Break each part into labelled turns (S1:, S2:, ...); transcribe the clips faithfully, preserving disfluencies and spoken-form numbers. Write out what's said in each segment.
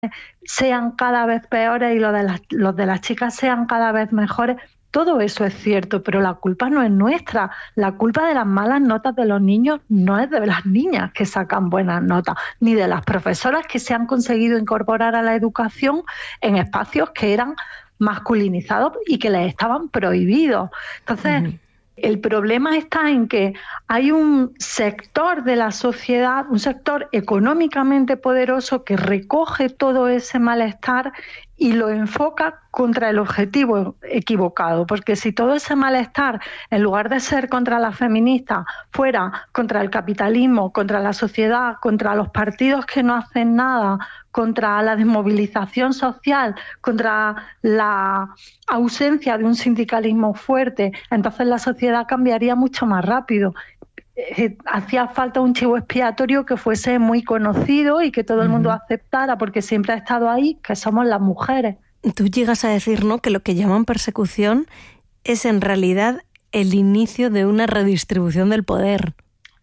S1: sean cada vez peores y los de las, los de las chicas sean cada vez mejores. Todo eso es cierto, pero la culpa no es nuestra. La culpa de las malas notas de los niños no es de las niñas que sacan buenas notas, ni de las profesoras que se han conseguido incorporar a la educación en espacios que eran masculinizados y que les estaban prohibidos. Entonces, uh-huh. El problema está en que hay un sector de la sociedad, un sector económicamente poderoso que recoge todo ese malestar y lo enfoca contra el objetivo equivocado, porque si todo ese malestar, en lugar de ser contra las feministas, fuera contra el capitalismo, contra la sociedad, contra los partidos que no hacen nada, contra la desmovilización social, contra la ausencia de un sindicalismo fuerte, entonces la sociedad cambiaría mucho más rápido. Eh, hacía falta un chivo expiatorio que fuese muy conocido y que todo el mundo uh-huh. aceptara, porque siempre ha estado ahí, que somos las mujeres.
S2: Tú llegas a decir, ¿no?, que lo que llaman persecución es en realidad el inicio de una redistribución del poder.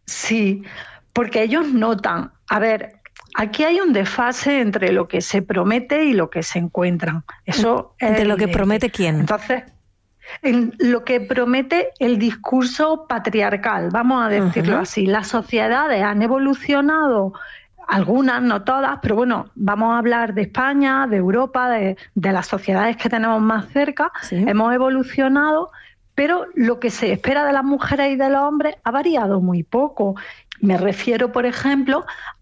S1: Sí, porque ellos notan, a ver, aquí hay un desfase entre lo que se promete y lo que se encuentran. Eso
S2: ¿Entre es, lo que promete quién?
S1: Entonces, en lo que promete el discurso patriarcal, vamos a decirlo uh-huh. así. Las sociedades han evolucionado, algunas, no todas, pero bueno, vamos a hablar de España, de Europa, de, de las sociedades que tenemos más cerca. Sí. Hemos evolucionado, pero lo que se espera de las mujeres y de los hombres ha variado muy poco. Me refiero, por ejemplo,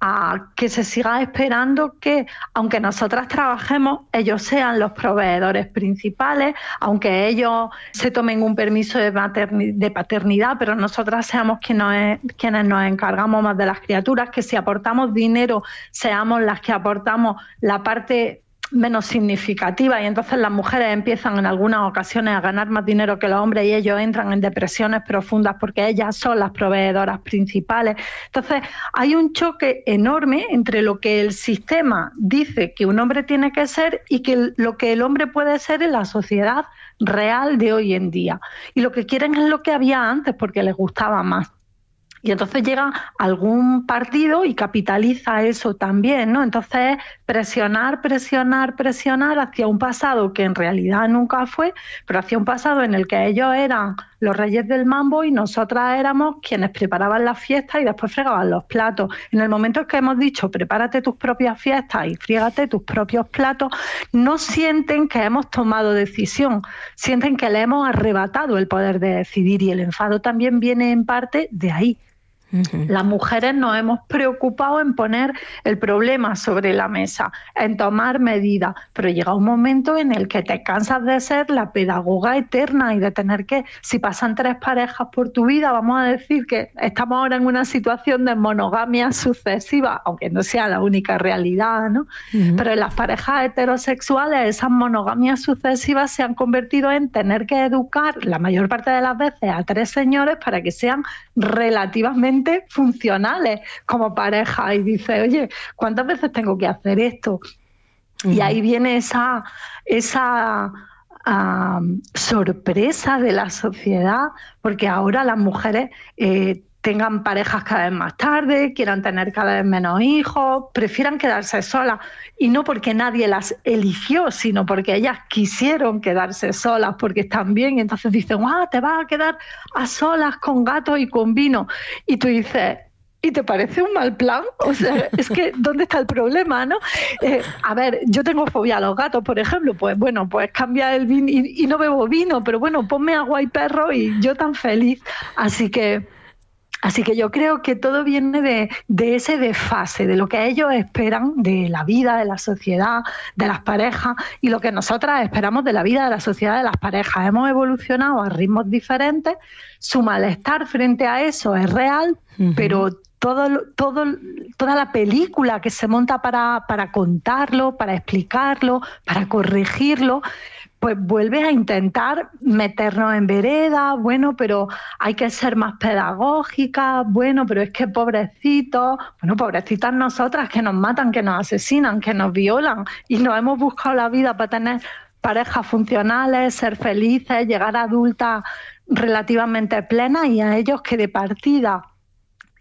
S1: a que se siga esperando que, aunque nosotras trabajemos, ellos sean los proveedores principales, aunque ellos se tomen un permiso de, materni- de paternidad, pero nosotras seamos quienes, quienes nos encargamos más de las criaturas, que si aportamos dinero, seamos las que aportamos la parte menos significativa, y entonces las mujeres empiezan en algunas ocasiones a ganar más dinero que los hombres y ellos entran en depresiones profundas porque ellas son las proveedoras principales. Entonces hay un choque enorme entre lo que el sistema dice que un hombre tiene que ser y que lo que el hombre puede ser en la sociedad real de hoy en día, y lo que quieren es lo que había antes porque les gustaba más. Y entonces llega algún partido y capitaliza eso también, ¿no? Entonces, presionar, presionar, presionar hacia un pasado que en realidad nunca fue, pero hacia un pasado en el que ellos eran los reyes del mambo y nosotras éramos quienes preparaban las fiestas y después fregaban los platos. En el momento en que hemos dicho, prepárate tus propias fiestas y frígate tus propios platos, no sienten que hemos tomado decisión, sienten que le hemos arrebatado el poder de decidir, y el enfado también viene en parte de ahí. Uh-huh. Las mujeres nos hemos preocupado en poner el problema sobre la mesa, en tomar medidas, pero llega un momento en el que te cansas de ser la pedagoga eterna y de tener que, si pasan tres parejas por tu vida, vamos a decir que estamos ahora en una situación de monogamia sucesiva, aunque no sea la única realidad, ¿no? Uh-huh. Pero en las parejas heterosexuales esas monogamias sucesivas se han convertido en tener que educar la mayor parte de las veces a tres señores para que sean relativamente funcionales como pareja, y dice, oye, ¿cuántas veces tengo que hacer esto? Uh-huh. Y ahí viene esa, esa uh, sorpresa de la sociedad, porque ahora las mujeres eh, tengan parejas cada vez más tarde, quieran tener cada vez menos hijos, prefieran quedarse solas, y no porque nadie las eligió, sino porque ellas quisieron quedarse solas, porque están bien, y entonces dicen, ah, te vas a quedar a solas con gatos y con vino, y tú dices, ¿y te parece un mal plan? O sea, es que, ¿dónde está el problema, no? Eh, a ver, yo tengo fobia a los gatos, por ejemplo, pues bueno, pues cambia el vino y, y no bebo vino, pero bueno, ponme agua y perro y yo tan feliz. Así que Así que yo creo que todo viene de, de ese desfase, de lo que ellos esperan de la vida, de la sociedad, de las parejas, y lo que nosotras esperamos de la vida, de la sociedad, de las parejas. Hemos evolucionado a ritmos diferentes, su malestar frente a eso es real, uh-huh. pero todo, todo, toda la película que se monta para, para contarlo, para explicarlo, para corregirlo, pues vuelve a intentar meternos en vereda, bueno, pero hay que ser más pedagógicas, bueno, pero es que pobrecitos, bueno, pobrecitas nosotras, que nos matan, que nos asesinan, que nos violan, y nos hemos buscado la vida para tener parejas funcionales, ser felices, llegar a adultas relativamente plenas, y a ellos que de partida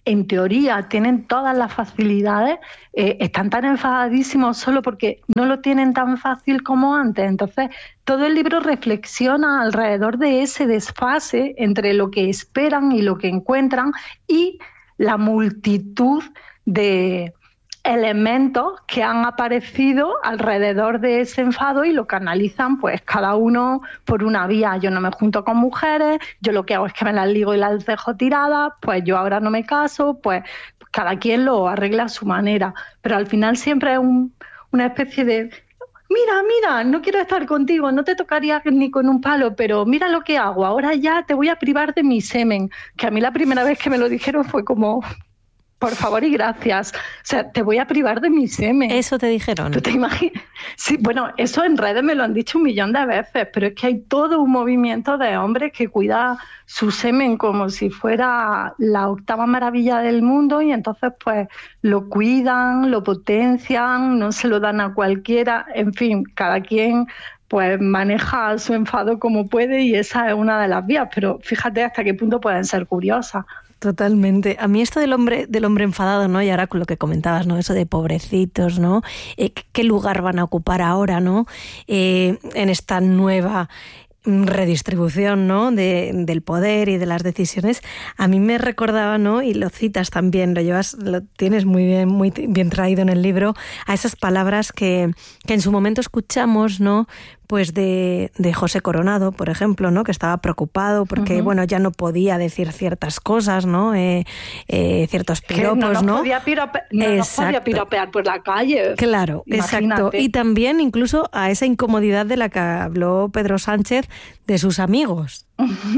S1: en teoría tienen todas las facilidades, eh, están tan enfadadísimos solo porque no lo tienen tan fácil como antes. Entonces, todo el libro reflexiona alrededor de ese desfase entre lo que esperan y lo que encuentran y la multitud de elementos que han aparecido alrededor de ese enfado y lo canalizan pues cada uno por una vía. Yo no me junto con mujeres, yo lo que hago es que me las ligo y las dejo tiradas, pues yo ahora no me caso, pues cada quien lo arregla a su manera, pero al final siempre es un, una especie de mira, mira, no quiero estar contigo, no te tocaría ni con un palo, pero mira lo que hago, ahora ya te voy a privar de mi semen, que a mí la primera vez que me lo dijeron fue como... Por favor y gracias. O sea, te voy a privar de mi semen.
S2: ¿Eso te dijeron?
S1: ¿Tú te imaginas? Sí, bueno, eso en redes me lo han dicho un millón de veces, pero es que hay todo un movimiento de hombres que cuida su semen como si fuera la octava maravilla del mundo y entonces pues lo cuidan, lo potencian, no se lo dan a cualquiera. En fin, cada quien pues maneja su enfado como puede y esa es una de las vías, pero fíjate hasta qué punto pueden ser curiosas.
S2: Totalmente. A mí esto del hombre del hombre enfadado, ¿no? Y ahora con lo que comentabas, ¿no? Eso de pobrecitos, ¿no? Eh, ¿Qué lugar van a ocupar ahora, ¿no? Eh, en esta nueva redistribución, ¿no? De, del poder y de las decisiones. A mí me recordaba, ¿no? Y lo citas también, lo llevas, lo tienes muy bien, muy bien traído en el libro, a esas palabras que, que en su momento escuchamos, ¿no? Pues de, de José Coronado, por ejemplo, ¿no? Que estaba preocupado porque, uh-huh. bueno, ya no podía decir ciertas cosas, ¿no? Eh, eh, ciertos piropos,
S1: no nos
S2: ¿no?
S1: Podía pirope- no nos podía piropear por la calle.
S2: Claro, imagínate. Exacto. Y también incluso a esa incomodidad de la que habló Pedro Sánchez de sus amigos.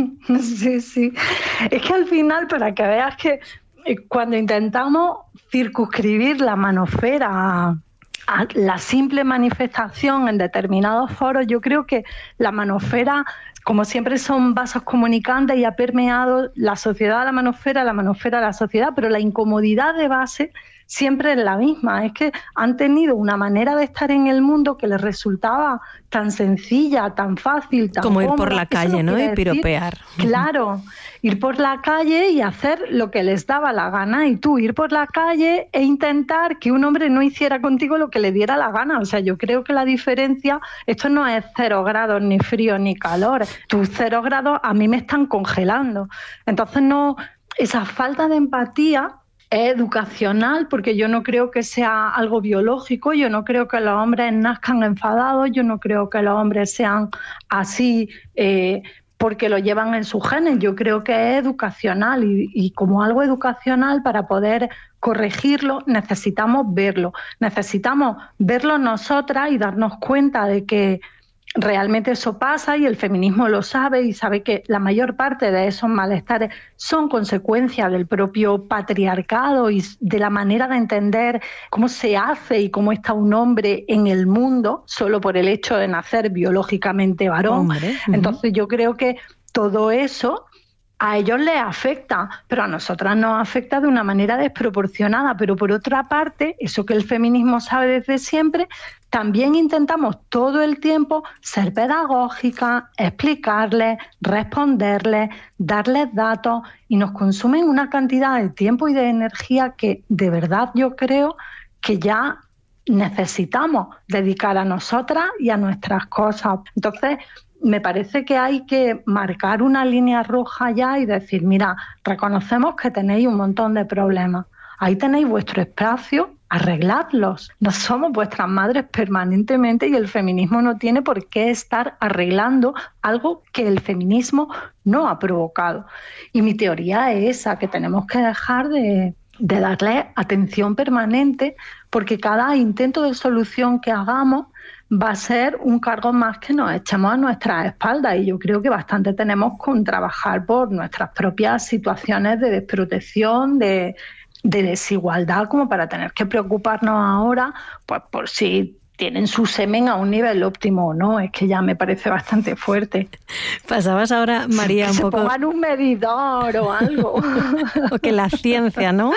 S1: Sí, sí. Es que al final, para que veas que cuando intentamos circunscribir la manofera a a la simple manifestación en determinados foros, yo creo que la manofera, como siempre son vasos comunicantes y ha permeado la sociedad a la manofera, la manofera a la sociedad, pero la incomodidad de base siempre es la misma. Es que han tenido una manera de estar en el mundo que les resultaba tan sencilla, tan fácil, tan
S2: como ir
S1: cómoda.
S2: por la calle, ¿no? Y piropear.
S1: Claro, ir por la calle y hacer lo que les daba la gana, y tú ir por la calle e intentar que un hombre no hiciera contigo lo que le diera la gana. O sea, yo creo que la diferencia, esto no es cero grados, ni frío, ni calor. Tus cero grados a mí me están congelando. Entonces, no, esa falta de empatía es educacional, porque yo no creo que sea algo biológico, yo no creo que los hombres nazcan enfadados, yo no creo que los hombres sean así eh, porque lo llevan en sus genes, yo creo que es educacional y, y como algo educacional, para poder corregirlo necesitamos verlo, necesitamos verlo nosotras y darnos cuenta de que realmente eso pasa, y el feminismo lo sabe y sabe que la mayor parte de esos malestares son consecuencia del propio patriarcado y de la manera de entender cómo se hace y cómo está un hombre en el mundo solo por el hecho de nacer biológicamente varón. Hombre, uh-huh. Entonces yo creo que todo eso a ellos les afecta, pero a nosotras nos afecta de una manera desproporcionada. Pero por otra parte, eso que el feminismo sabe desde siempre, también intentamos todo el tiempo ser pedagógicas, explicarles, responderles, darles datos, y nos consumen una cantidad de tiempo y de energía que de verdad yo creo que ya necesitamos dedicar a nosotras y a nuestras cosas. Entonces, me parece que hay que marcar una línea roja ya y decir, mira, reconocemos que tenéis un montón de problemas, ahí tenéis vuestro espacio, arregladlos. No somos vuestras madres permanentemente y el feminismo no tiene por qué estar arreglando algo que el feminismo no ha provocado. Y mi teoría es esa, que tenemos que dejar de, de darle atención permanente, porque cada intento de solución que hagamos va a ser un cargo más que nos echamos a nuestras espaldas, y yo creo que bastante tenemos con trabajar por nuestras propias situaciones de desprotección, de, de desigualdad, como para tener que preocuparnos ahora pues por si tienen su semen a un nivel óptimo o no. Es que ya me parece bastante fuerte.
S2: Pasabas ahora, María,
S1: que
S2: un
S1: se
S2: poco...
S1: pongan un medidor o algo.
S2: O que la ciencia, ¿no?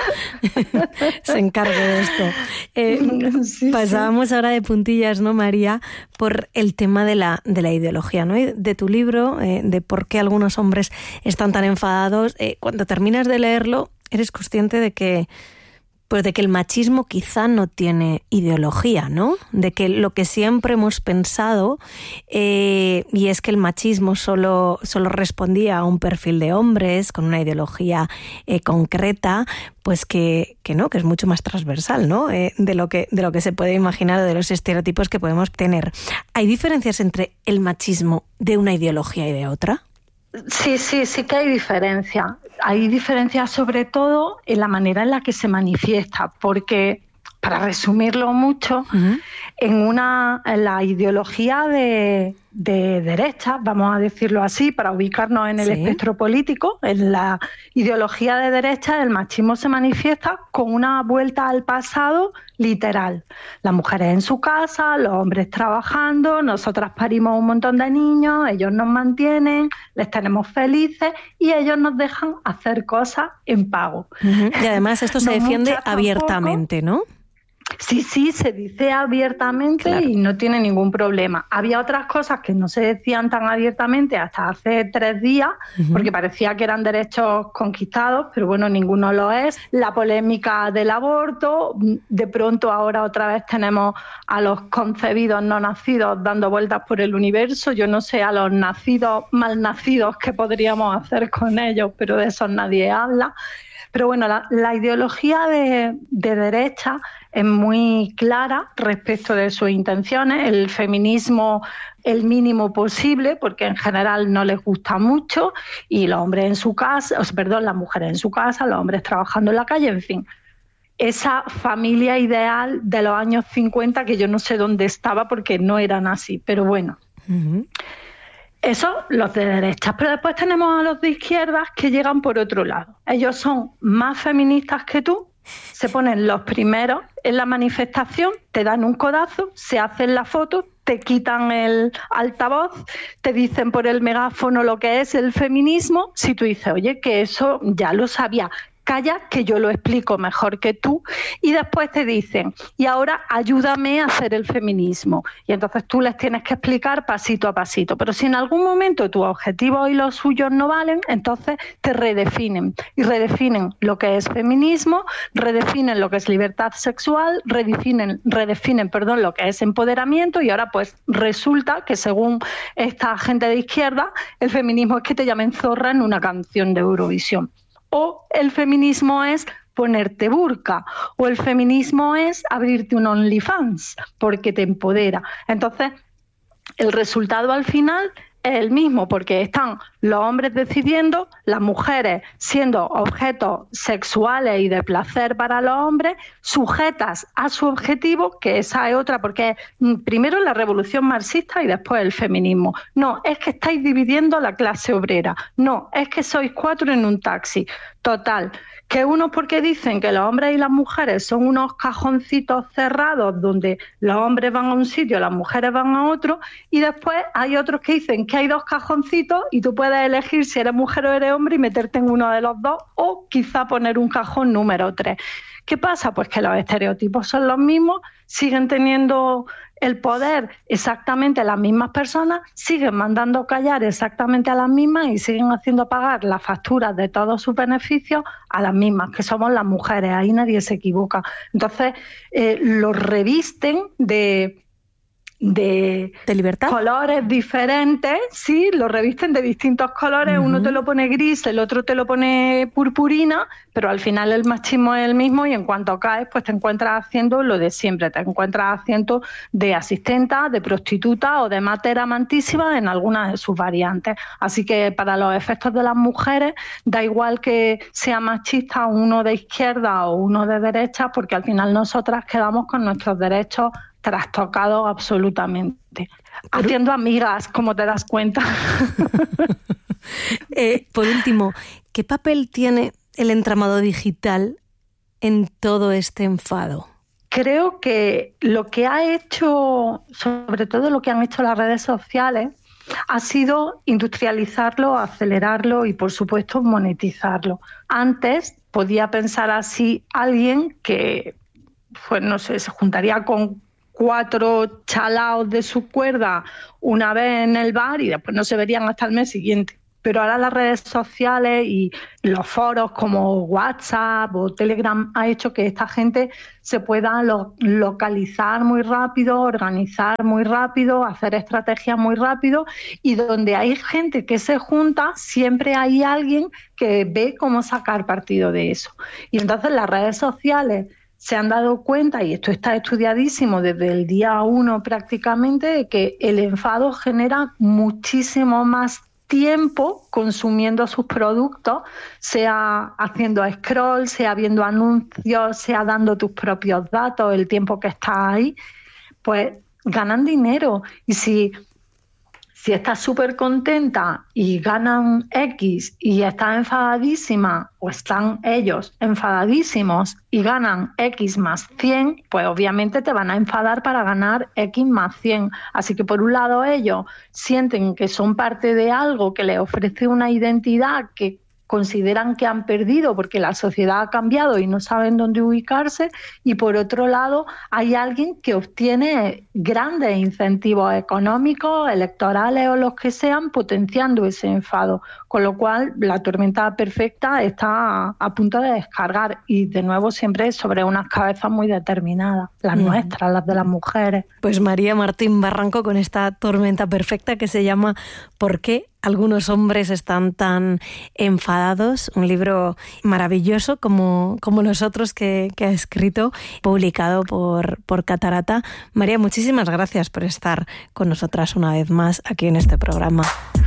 S2: se encargue de esto. Eh, sí, pasábamos sí. ahora de puntillas, ¿no, María? Por el tema de la, de la ideología, ¿no? Y de tu libro, eh, de por qué algunos hombres están tan enfadados. Eh, cuando terminas de leerlo, eres consciente de que pues de que el machismo quizá no tiene ideología, ¿no? De que lo que siempre hemos pensado, eh, y es que el machismo solo, solo respondía a un perfil de hombres con una ideología eh, concreta, pues que, que no, que es mucho más transversal, ¿no? Eh, de lo que, de lo que se puede imaginar o de los estereotipos que podemos tener. ¿Hay diferencias entre el machismo de una ideología y de otra?
S1: Sí, sí, sí que hay diferencia. Hay diferencias sobre todo en la manera en la que se manifiesta, porque, para resumirlo mucho, uh-huh. en una en la ideología de, de derecha, vamos a decirlo así, para ubicarnos en el sí. espectro político, en la ideología de derecha el machismo se manifiesta con una vuelta al pasado literal. Las mujeres en su casa, los hombres trabajando, nosotras parimos un montón de niños, ellos nos mantienen, les tenemos felices y ellos nos dejan hacer cosas en pago.
S2: Uh-huh. Y además esto se no defiende abiertamente, ¿no?
S1: Sí, sí, se dice abiertamente claro. y no tiene ningún problema. Había otras cosas que no se decían tan abiertamente hasta hace tres días, uh-huh. porque parecía que eran derechos conquistados, pero bueno, ninguno lo es. La polémica del aborto, de pronto ahora otra vez tenemos a los concebidos no nacidos dando vueltas por el universo. Yo no sé a los nacidos mal nacidos qué podríamos hacer con ellos, pero de eso nadie habla. Pero bueno, la, la ideología de, de derecha es muy clara respecto de sus intenciones. El feminismo el mínimo posible, porque en general no les gusta mucho, y los hombres en su casa, o sea, perdón, las mujeres en su casa, los hombres trabajando en la calle, en fin. Esa familia ideal de los años cincuenta que yo no sé dónde estaba porque no eran así, pero bueno. Uh-huh. Eso, los de derecha. Pero después tenemos a los de izquierdas que llegan por otro lado. Ellos son más feministas que tú, se ponen los primeros en la manifestación, te dan un codazo, se hacen la foto, te quitan el altavoz, te dicen por el megáfono lo que es el feminismo. Si tú dices, oye, que eso ya lo sabía, calla que yo lo explico mejor que tú, y después te dicen, y ahora ayúdame a hacer el feminismo. Y entonces tú les tienes que explicar pasito a pasito. Pero si en algún momento tus objetivos y los suyos no valen, entonces te redefinen. Y redefinen lo que es feminismo, redefinen lo que es libertad sexual, redefinen, redefinen perdón, lo que es empoderamiento, y ahora pues resulta que según esta gente de izquierda, el feminismo es que te llamen zorra en una canción de Eurovisión. O el feminismo es ponerte burka, o el feminismo es abrirte un OnlyFans, porque te empodera. Entonces, el resultado al final es el mismo, porque están los hombres decidiendo, las mujeres siendo objetos sexuales y de placer para los hombres, sujetas a su objetivo, que esa es otra, porque es primero la revolución marxista y después el feminismo. No, es que estáis dividiendo la clase obrera. No, es que sois cuatro en un taxi. Total, que unos porque dicen que los hombres y las mujeres son unos cajoncitos cerrados donde los hombres van a un sitio, las mujeres van a otro, y después hay otros que dicen que hay dos cajoncitos y tú puedes elegir si eres mujer o eres hombre y meterte en uno de los dos, o quizá poner un cajón número tres. ¿Qué pasa? Pues que los estereotipos son los mismos, siguen teniendo el poder exactamente las mismas personas, siguen mandando callar exactamente a las mismas y siguen haciendo pagar las facturas de todos sus beneficios a las mismas, que somos las mujeres. Ahí nadie se equivoca. Entonces, eh, los revisten de... De,
S2: ¿De libertad?
S1: Colores diferentes, sí, lo revisten de distintos colores, uh-huh. Uno te lo pone gris, el otro te lo pone purpurina, pero al final el machismo es el mismo, y en cuanto caes, pues te encuentras haciendo lo de siempre, te encuentras haciendo de asistenta, de prostituta o de mater amantísima en algunas de sus variantes. Así que para los efectos de las mujeres, da igual que sea machista uno de izquierda o uno de derecha, porque al final nosotras quedamos con nuestros derechos trastocado absolutamente. Pero... haciendo amigas, como te das cuenta.
S2: eh, por último, ¿qué papel tiene el entramado digital en todo este enfado?
S1: Creo que lo que ha hecho, sobre todo lo que han hecho las redes sociales, ha sido industrializarlo, acelerarlo y, por supuesto, monetizarlo. Antes podía pensar así alguien que, pues no sé, se juntaría con cuatro chalaos de su cuerda una vez en el bar y después no se verían hasta el mes siguiente. Pero ahora las redes sociales y los foros como WhatsApp o Telegram ha hecho que esta gente se pueda lo- localizar muy rápido, organizar muy rápido, hacer estrategias muy rápido, y donde hay gente que se junta, siempre hay alguien que ve cómo sacar partido de eso. Y entonces las redes sociales se han dado cuenta, y esto está estudiadísimo desde el día uno prácticamente, de que el enfado genera muchísimo más tiempo consumiendo sus productos, sea haciendo scroll, sea viendo anuncios, sea dando tus propios datos, el tiempo que estás ahí, pues ganan dinero. Y si, si estás súper contenta y ganan X y estás enfadadísima, o están ellos enfadadísimos y ganan X más cien, pues obviamente te van a enfadar para ganar X más cien. Así que por un lado ellos sienten que son parte de algo que les ofrece una identidad que consideran que han perdido porque la sociedad ha cambiado y no saben dónde ubicarse, y por otro lado hay alguien que obtiene grandes incentivos económicos, electorales o los que sean, potenciando ese enfado, con lo cual la tormenta perfecta está a punto de descargar, y de nuevo siempre sobre unas cabezas muy determinadas, las mm. nuestras, las de las mujeres.
S2: Pues María Martín Barranco con esta tormenta perfecta que se llama ¿Por qué algunos hombres están tan enfadados? Un libro maravilloso como, como los otros que, que ha escrito, publicado por, por Catarata. María, muchísimas gracias por estar con nosotras una vez más aquí en este programa.